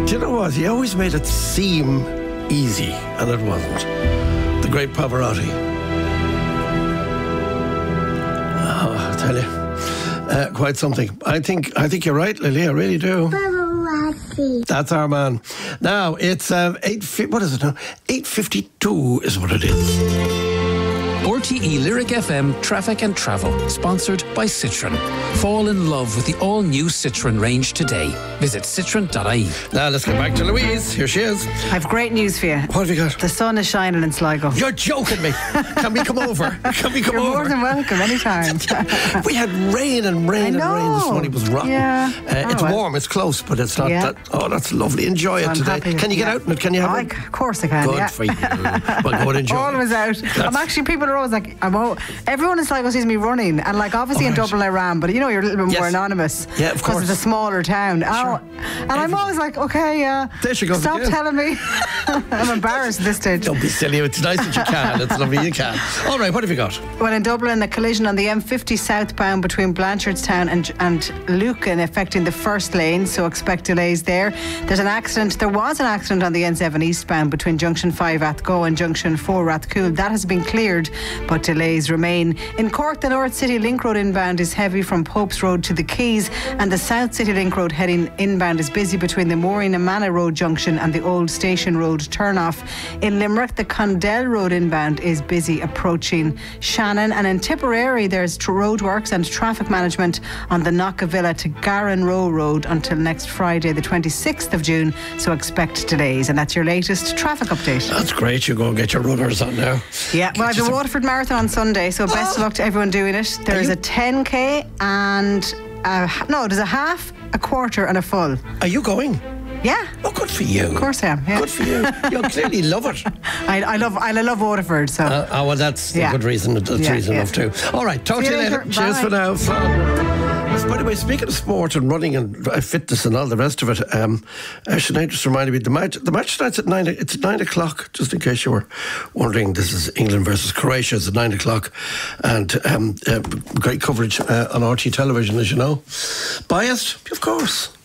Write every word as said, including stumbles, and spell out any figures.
Do you know what? He always made it seem easy, and it wasn't. The great Pavarotti. Oh, I tell you, uh, quite something. I think I think you're right, Lily. I really do. Pavarotti. That's our man. Now it's um, eight. What is it now? Eight fifty-two is what it is. R T E Lyric F M Traffic and Travel, sponsored by Citroën. Fall in love with the all-new Citroën range today. Visit citroen dot I E. Now let's get back to Louise. Here she is. I've great news for you. What have you got? The sun is shining in Sligo. You're joking me. Can we come over? Can we come You're over? more than welcome, anytime. We had rain and rain and I rain this know. morning. It was rotten. Yeah. Uh, Oh, it's well. warm, it's close, but it's not Yeah. that. Oh, that's lovely. Enjoy it I'm today. happy. Can you get Yeah. out in it? Can you have I, it? Of course I can, Good yeah. for you. Well, go and enjoy. Always out. I'm actually, people are always like, I'm all, everyone in Sligo sees me running, and like obviously Oh, in right. Dublin I ran, but you know, you're a little bit more Yes. anonymous. Yeah, of Because course. it's a smaller town. Oh, and I'm Everything. always like, okay, uh, There she goes stop again. telling me. I'm embarrassed at this stage. Don't be silly. It's nice that you can. It's lovely you can. All right, what have you got? Well, in Dublin, a collision on the M fifty southbound between Blanchardstown and, and Lucan affecting the first lane, so expect delays there. There's an accident. There was an accident on the N seven eastbound between Junction five Rathgo and Junction four Rathcoole. That has been cleared, but delays remain. In Cork, the North City Link Road inbound is heavy from Popes Road to the Quays, and the South City Link Road heading inbound is busy between the Maureen and Manor Road junction and the Old Station Road turnoff. In Limerick, the Condell Road inbound is busy approaching Shannon, and in Tipperary there's tr- roadworks and traffic management on the Knockavilla to Garran Row Road until next Friday the twenty-sixth of June, so expect delays. And that's your latest traffic update. That's great. You go and get your runners on now. Yeah, well, I have Just the a- Waterford Marathon on Sunday, so best of luck to everyone doing it. There is you- a ten K and a, no, there's a half, a quarter and a full. Are you going? Yeah, Oh, good for you. of course I am. Yeah. Good for you. You clearly love it. I, I love I love Waterford, so. Uh, oh, well, that's Yeah. a good reason. That's Yeah, reason yeah. enough too. All right, talk See to you you later. later. Cheers Bye. for now. Yes, by the way, speaking of sport and running and uh, fitness and all the rest of it, um, uh, Sinead just reminded me the match. The match starts at nine. It's at nine o'clock. Just in case you were wondering, this is England versus Croatia. It's at nine o'clock, and um, uh, great coverage uh, on R T television, as you know. Biased, of course.